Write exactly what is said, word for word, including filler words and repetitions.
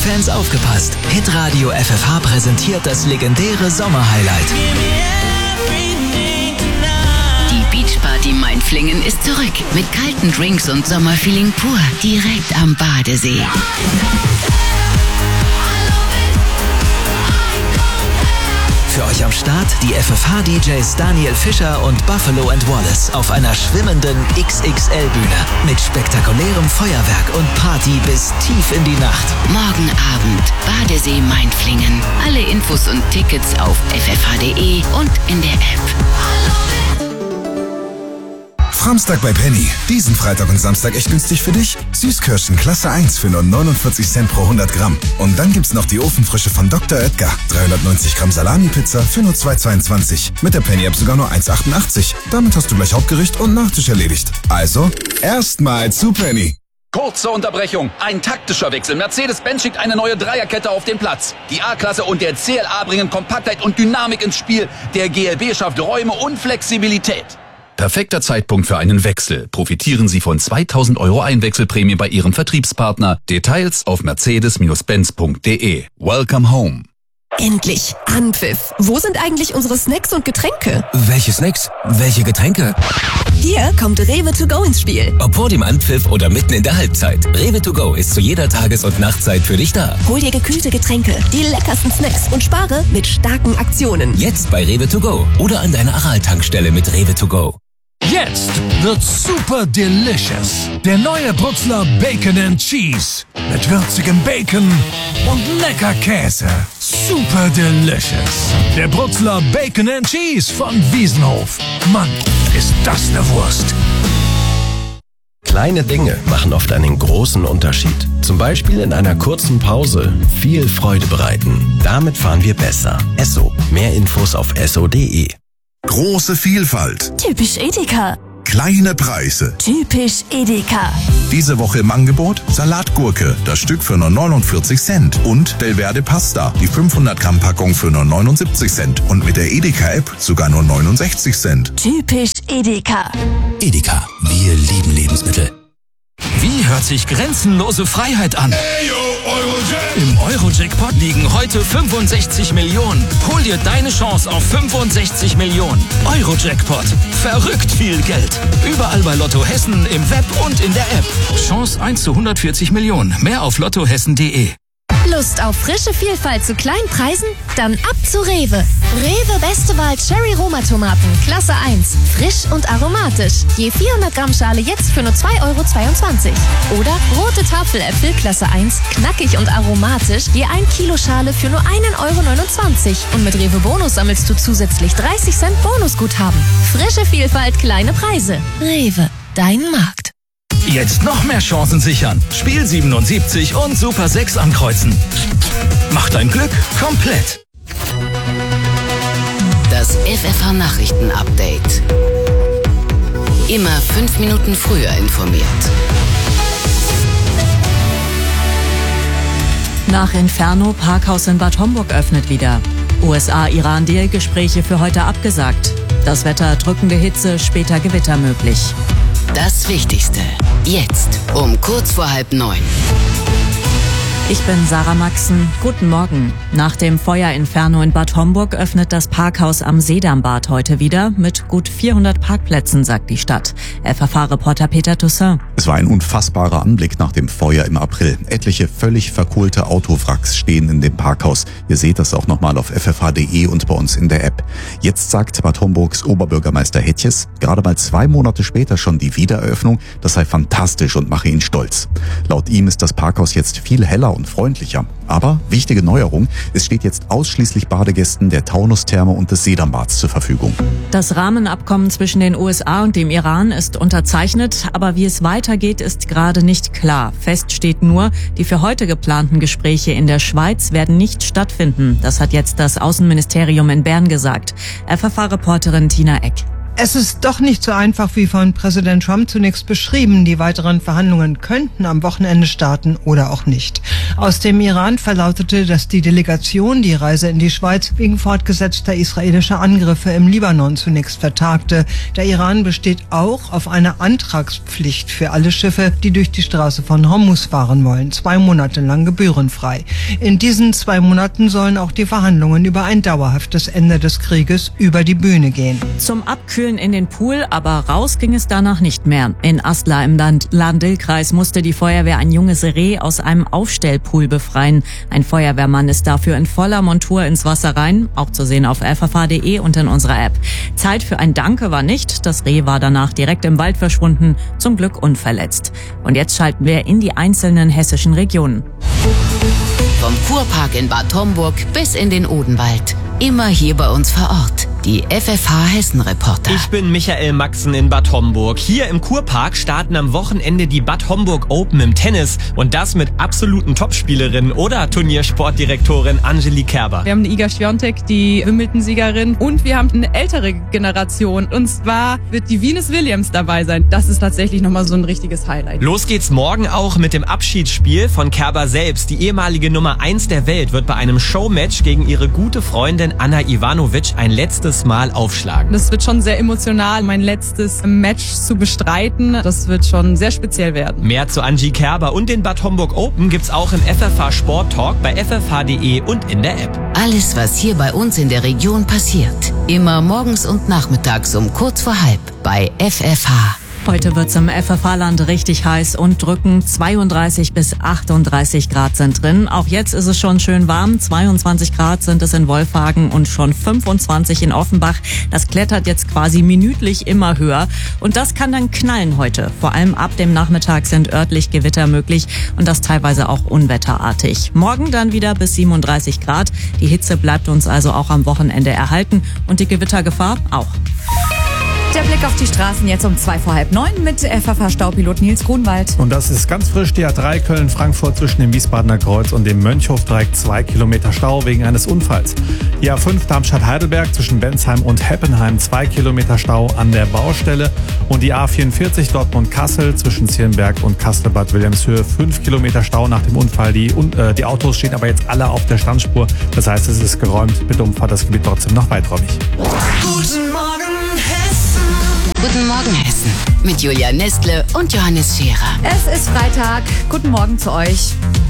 Fans aufgepasst. Hitradio F F H präsentiert das legendäre Sommerhighlight. Die Beachparty Mainflingen ist zurück. Mit kalten Drinks und Sommerfeeling pur. Direkt am Badesee. Für euch am Start die F F H-D Js Daniel Fischer und Buffalo and Wallace auf einer schwimmenden X X L-Bühne mit spektakulärem Feuerwerk und Party bis tief in die Nacht. Morgen Abend, Badesee Mainflingen. Alle Infos und Tickets auf f f h punkt d e und in der App. Samstag bei Penny. Diesen Freitag und Samstag echt günstig für dich. Süßkirschen Klasse eins für nur neunundvierzig Cent pro hundert Gramm. Und dann gibt's noch die Ofenfrische von Doktor Oetker. dreihundertneunzig Gramm Salami-Pizza für nur zwei Euro zweiundzwanzig. Mit der Penny-App sogar nur eins Euro achtundachtzig. Damit hast du gleich Hauptgericht und Nachtisch erledigt. Also, erstmal zu Penny. Kurze Unterbrechung. Ein taktischer Wechsel. Mercedes-Benz schickt eine neue Dreierkette auf den Platz. Die A-Klasse und der C L A bringen Kompaktheit und Dynamik ins Spiel. Der G L B schafft Räume und Flexibilität. Perfekter Zeitpunkt für einen Wechsel. Profitieren Sie von zweitausend Euro Einwechselprämie bei Ihrem Vertriebspartner. Details auf mercedes benz punkt d e. Welcome home. Endlich Anpfiff. Wo sind eigentlich unsere Snacks und Getränke? Welche Snacks? Welche Getränke? Hier kommt Rewe to go ins Spiel. Ob vor dem Anpfiff oder mitten in der Halbzeit. Rewe to go ist zu jeder Tages- und Nachtzeit für dich da. Hol dir gekühlte Getränke, die leckersten Snacks und spare mit starken Aktionen. Jetzt bei Rewe to go oder an deiner Aral-Tankstelle mit Rewe to go. Jetzt wird super delicious. Der neue Brutzler Bacon and Cheese. Mit würzigem Bacon und lecker Käse. Super delicious. Der Brutzler Bacon and Cheese von Wiesenhof. Mann, ist das eine Wurst. Kleine Dinge machen oft einen großen Unterschied. Zum Beispiel in einer kurzen Pause viel Freude bereiten. Damit fahren wir besser. Esso. Mehr Infos auf esso punkt d e. Große Vielfalt. Typisch Edeka. Kleine Preise. Typisch Edeka. Diese Woche im Angebot Salatgurke, das Stück für nur neunundvierzig Cent. Und Belverde Pasta, die fünfhundert Gramm Packung für nur neunundsiebzig Cent. Und mit der Edeka-App sogar nur neunundsechzig Cent. Typisch Edeka. Edeka, wir lieben Lebensmittel. Wie hört sich grenzenlose Freiheit an? Hey, yo, Eurojack. Im Eurojackpot liegen heute fünfundsechzig Millionen. Hol dir deine Chance auf fünfundsechzig Millionen. Eurojackpot. Verrückt viel Geld. Überall bei Lotto Hessen, im Web und in der App. Chance eins zu hundertvierzig Millionen. Mehr auf lottohessen punkt d e. Lust auf frische Vielfalt zu kleinen Preisen? Dann ab zu Rewe. Rewe Beste Wahl Cherry Roma Tomaten, Klasse eins. Frisch und aromatisch. Je vierhundert Gramm Schale jetzt für nur zwei Euro zweiundzwanzig. Oder rote Tafeläpfel, Klasse eins. Knackig und aromatisch. Je ein Kilo Schale für nur einen Euro neunundzwanzig. Und mit Rewe Bonus sammelst du zusätzlich dreißig Cent Bonusguthaben. Frische Vielfalt, kleine Preise. Rewe, dein Markt. Jetzt noch mehr Chancen sichern. Spiel siebenundsiebzig und Super sechs ankreuzen. Mach dein Glück komplett. Das F F H-Nachrichten-Update. Immer fünf Minuten früher informiert. Nach Inferno, Parkhaus in Bad Homburg öffnet wieder. U S A-Iran-Deal-Gespräche für heute abgesagt. Das Wetter, drückende Hitze, später Gewitter möglich. Das Wichtigste. Jetzt um kurz vor halb neun. Ich bin Sarah Maxen. Guten Morgen. Nach dem Feuerinferno in Bad Homburg öffnet das Parkhaus am Seedambad heute wieder mit gut vierhundert Parkplätzen, sagt die Stadt. F F H-Reporter Peter Toussaint. Es war ein unfassbarer Anblick nach dem Feuer im April. Etliche völlig verkohlte Autowracks stehen in dem Parkhaus. Ihr seht das auch nochmal auf f f h punkt d e und bei uns in der App. Jetzt sagt Bad Homburgs Oberbürgermeister Hetjes, gerade mal zwei Monate später schon die Wiedereröffnung, das sei fantastisch und mache ihn stolz. Laut ihm ist das Parkhaus jetzt viel heller und freundlicher. Aber wichtige Neuerung, es steht jetzt ausschließlich Badegästen der Taunustherme und des Seedambads zur Verfügung. Das Rahmenabkommen zwischen den U S A und dem Iran ist unterzeichnet, aber wie es weitergeht, ist gerade nicht klar. Fest steht nur, die für heute geplanten Gespräche in der Schweiz werden nicht stattfinden. Das hat jetzt das Außenministerium in Bern gesagt. F F H-Reporterin Tina Eck. Es ist doch nicht so einfach wie von Präsident Trump zunächst beschrieben. Die weiteren Verhandlungen könnten am Wochenende starten oder auch nicht. Aus dem Iran verlautete, dass die Delegation die Reise in die Schweiz wegen fortgesetzter israelischer Angriffe im Libanon zunächst vertagte. Der Iran besteht auch auf einer Antragspflicht für alle Schiffe, die durch die Straße von Hormuz fahren wollen, zwei Monate lang gebührenfrei. In diesen zwei Monaten sollen auch die Verhandlungen über ein dauerhaftes Ende des Krieges über die Bühne gehen. Zum Abkühlen in den Pool, aber raus ging es danach nicht mehr. In Astla im Lahn-Dill-Kreis musste die Feuerwehr ein junges Reh aus einem Aufstellpool befreien. Ein Feuerwehrmann ist dafür in voller Montur ins Wasser rein, auch zu sehen auf f f h punkt d e und in unserer App. Zeit für ein Danke war nicht, das Reh war danach direkt im Wald verschwunden, zum Glück unverletzt. Und jetzt schalten wir in die einzelnen hessischen Regionen. Vom Kurpark in Bad Homburg bis in den Odenwald. Immer hier bei uns vor Ort. Die F F H Hessen-Reporter. Ich bin Michael Maxen in Bad Homburg. Hier im Kurpark starten am Wochenende die Bad Homburg Open im Tennis. Und das mit absoluten Topspielerinnen oder Turniersportdirektorin Angelique Kerber. Wir haben eine Iga Świątek, die Wimbledon-Siegerin. Und wir haben eine ältere Generation. Und zwar wird die Venus Williams dabei sein. Das ist tatsächlich nochmal so ein richtiges Highlight. Los geht's morgen auch mit dem Abschiedsspiel von Kerber selbst. Die ehemalige Nummer eins der Welt wird bei einem Showmatch gegen ihre gute Freundin Anna Ivanovic ein letztes Mal aufschlagen. Das wird schon sehr emotional, mein letztes Match zu bestreiten. Das wird schon sehr speziell werden. Mehr zu Angie Kerber und den Bad Homburg Open gibt's auch im F F H Sport Talk bei f f h punkt d e und in der App. Alles, was hier bei uns in der Region passiert. Immer morgens und nachmittags um kurz vor halb bei F F H. Heute wird's im F F H-Land richtig heiß und drückend. zweiunddreißig bis achtunddreißig Grad sind drin. Auch jetzt ist es schon schön warm. zweiundzwanzig Grad sind es in Wolfhagen und schon fünfundzwanzig in Offenbach. Das klettert jetzt quasi minütlich immer höher. Und das kann dann knallen heute. Vor allem ab dem Nachmittag sind örtlich Gewitter möglich und das teilweise auch unwetterartig. Morgen dann wieder bis siebenunddreißig Grad. Die Hitze bleibt uns also auch am Wochenende erhalten und die Gewittergefahr auch. Der Blick auf die Straßen jetzt um zwei vor halb neun mit F F H-Staupilot Nils Grunwald. Und das ist ganz frisch, die A drei Köln-Frankfurt zwischen dem Wiesbadener Kreuz und dem Mönchhofdreieck, zwei Kilometer Stau wegen eines Unfalls. Die A fünf Darmstadt-Heidelberg zwischen Bensheim und Heppenheim, zwei Kilometer Stau an der Baustelle. Und die A vierundvierzig Dortmund-Kassel zwischen Zierenberg und Kassel-Bad Wilhelmshöhe, fünf Kilometer Stau nach dem Unfall. Die, äh, die Autos stehen aber jetzt alle auf der Standspur. Das heißt, es ist geräumt. Bitte umfahrt das Gebiet trotzdem noch weiträumig. Guten Morgen, Hessen. Guten Morgen, Hessen. Mit Julia Nestle und Johannes Scherer. Es ist Freitag. Guten Morgen zu euch.